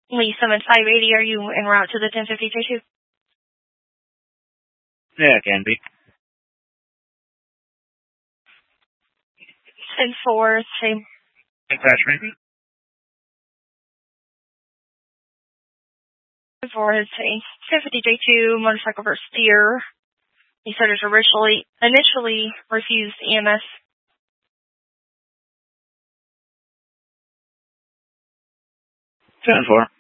Lee Summit 580, are you en route to the 1050 J2? Yeah, it can be. 10-4, same. Attachment. 10-4 is a 1050 J2 motorcycle versus steer. He said it initially refused EMS. 10-4.